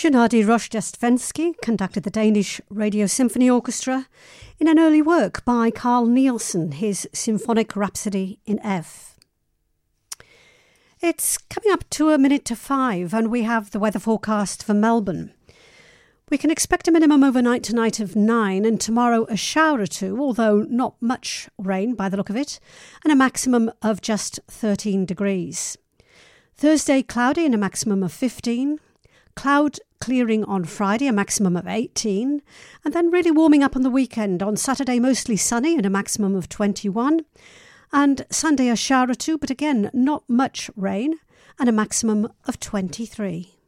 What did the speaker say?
Gennady Rozhdestvensky conducted the Danish Radio Symphony Orchestra in an early work by Carl Nielsen, his Symphonic Rhapsody in F. It's coming up to 5:01 and we have the weather forecast for Melbourne. We can expect a minimum overnight tonight of 9 and tomorrow a shower or two, although not much rain by the look of it, and a maximum of just 13 degrees. Thursday cloudy and a maximum of 15. Cloud clearing on Friday, a maximum of 18. And then really warming up on the weekend. On Saturday mostly sunny and a maximum of 21. And Sunday a shower or two, but again not much rain and a maximum of 23.